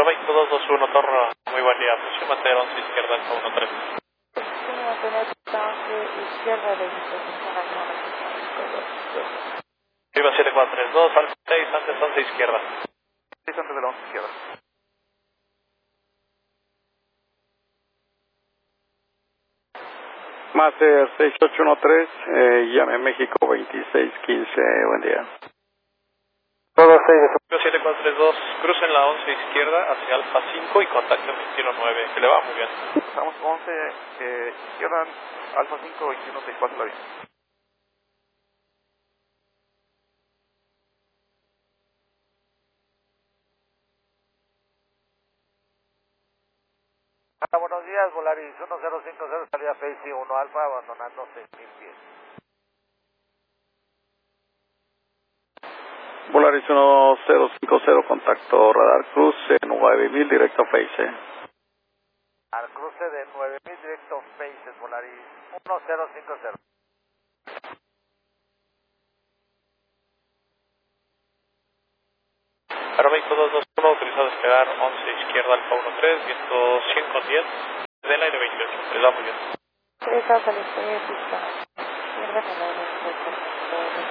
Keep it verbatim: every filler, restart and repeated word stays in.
Aeroméxico dos dos uno, Torre, muy buen día. Posición mantener once izquierda, Alfa uno tres. Posición mantener once izquierda de disposición Alfa Viva siete cuatro tres dos, Alfa seis, antes once izquierda. seis antes de la once izquierda. Master seis ocho uno tres, eh, llame México veintiséis quince, buen día. Todo seis. siete cuatro tres dos, crucen la once izquierda hacia Alfa cinco y contacten veintiuno nueve, que le va muy bien. Estamos once, eh, izquierda, Alfa cinco, veintiuno sesenta y cuatro, la bien. Ah, buenos días, Volaris uno cero cinco cero, salida Face uno Alfa, abandonando seis mil pies. Volaris uno cero cinco cero, contacto radar cruce nueve mil, directo Face. Al cruce de nueve mil directo Faces, Volaris uno cero cinco cero. Aeroméxico dos dos uno, autorizado a despegar once izquierda, Alfa uno tres, viento cien con diez, del aire veintiocho, les va muy bien. tres. Tres, Alfa, le estoy pista. Izquierda, con la